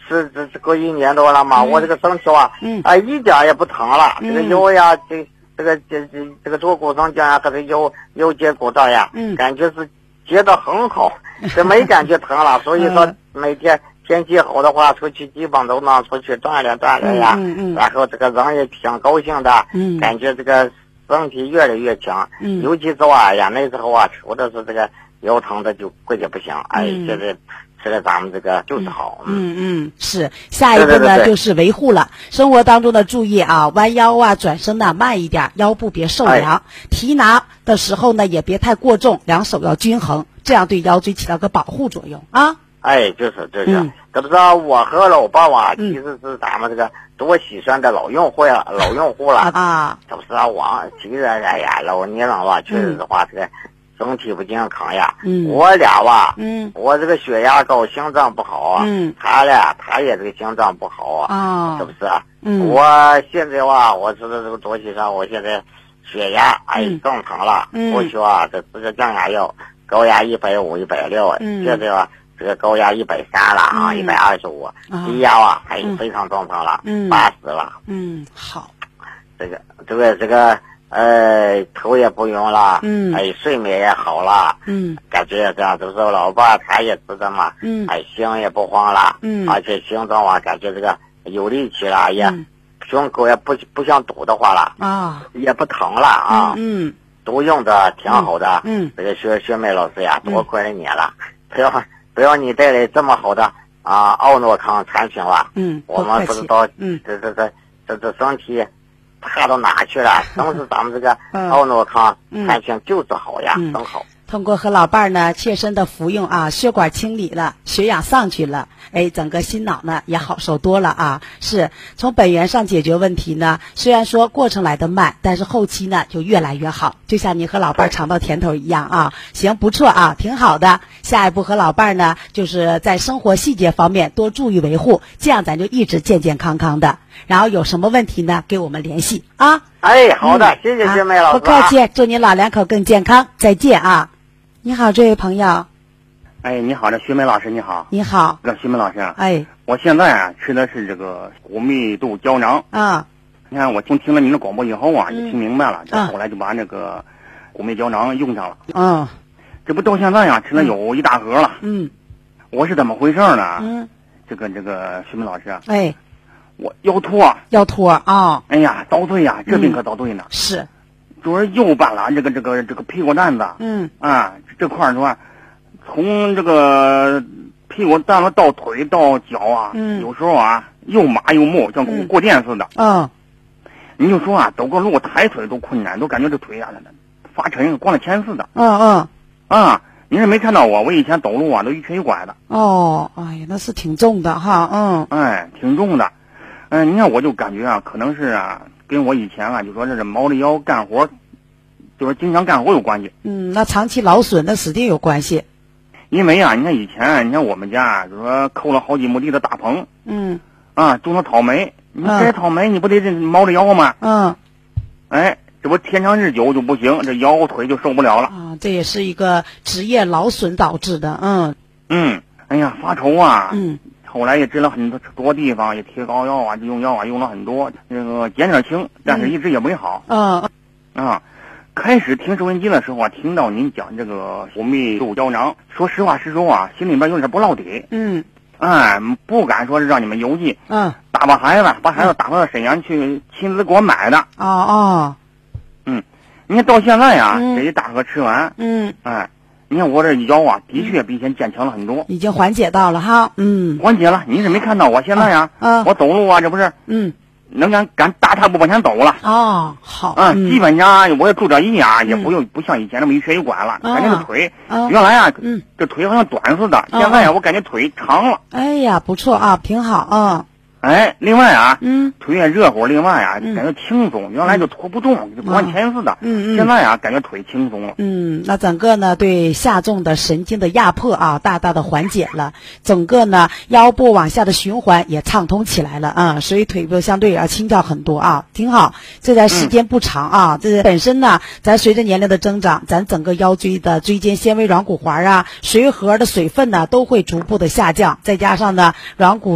这过1年多了嘛，我这个身体一点也不疼了。这个腰呀，这个坐骨神经呀和这腰节骨道呀，感觉是接得很好，这没感觉疼了。所以说每天天气好的话，出去基本都能出去锻炼锻炼呀，然后这个人也挺高兴的，感觉这个身体越来越强。尤其是那时候求的是这个腰疼的就估计不行，现在吃了咱们这个就是好。 是下一步呢就是维护了生活当中的注意弯腰转身呢慢一点，腰部别受凉，提拿的时候呢也别太过重，两手要均衡，这样对腰椎起到个保护作用啊。 就是这不是我和老爸其实是咱们这个多喜欢的老用户了这不是我其实老年人确实的话这个身体不健康呀。我俩我这个血压高，心脏不好他也这个心脏不好是不是我现在我知道这个多喜欢，我现在血压正常了。过去这吃个降压药，高压150、160，现在这个高压130了125，低压非常正常了，80了。 好， 这个头也不晕了，睡眠也好了，感觉这样，就是老爸他也知道嘛，心也不慌了，而且心脏感觉这个有力气了，也胸口也不像堵的话了也不疼了都用的挺好的。这个薛梅老师呀，多亏了你了，不要你带来这么好的奥诺康产品了，我们不知道这身体差到哪去了，都是咱们这个奥诺康产品就是好呀，真好。 通过和老伴儿呢切身的服用血管清理了，血氧上去了，整个心脑呢也好受多了是从本源上解决问题呢，虽然说过程来得慢，但是后期呢就越来越好，就像您和老伴儿尝到甜头一样行，不错挺好的。下一步和老伴儿呢就是在生活细节方面多注意维护，这样咱就一直健健康康的。然后有什么问题呢给我们联系好的，谢谢薛梅老师不客气，祝您老两口更健康，再见你好，这位朋友。 你好，这薛梅老师你好。 你好， 薛梅老师我现在吃的是这个骨密度胶囊你看我听了您的广播以后也听明白了，后来就把那个骨密胶囊用上了这不到现在吃了有1大盒了我是怎么回事呢这个薛梅老师我腰托遭罪这病可遭罪呢是就是右半拉这个屁股蛋子这块是吧，从这个屁股蛋子到腿到脚有时候又麻又木，像过电似的你就说走个路抬腿都困难，都感觉这腿发沉，光了铅似的您是没看到我以前走路都一瘸一拐的那是挺重的挺重的你看我就感觉可能是跟我以前就说这是毛着腰干活，就是经常干活有关系那长期劳损那肯定有关系。 因为你看以前你看我们家就说扣了好几亩地的大棚种了草莓，你摘草莓你不得毛着腰吗这不天长日久就不行，这腰腿就受不了了这也是一个职业劳损导致的发愁后来也治了很多地方，也贴膏药用药用了很多，这个减点轻，但是一直也没好开始听收音机的时候听到您讲这个骨密度胶囊，说实话实说心里边有点不落底不敢说是让你们邮寄把孩子打到沈阳去亲自给我买的你看到现在这一大盒吃完你看我这腰的确比以前坚强了很多， 已经缓解到了缓解了。您是没看到我现在我走路这不是能敢大踏步往前走了好基本上我也注点意也不像以前那么一瘸一拐了，感觉这腿原来这腿好像短似的，现在我感觉腿长了。 不错挺好另外腿也热乎，另外感觉轻松，原来就拖不动，就往前似的现在感觉腿轻松了那整个呢对下重的神经的压迫大大的缓解了，整个呢腰部往下的循环也畅通起来了所以腿部相对轻掉很多挺好。这在时间不长这本身呢咱随着年龄的增长，咱整个腰椎的椎间纤维软骨环髓核的水分呢都会逐步的下降，再加上呢软骨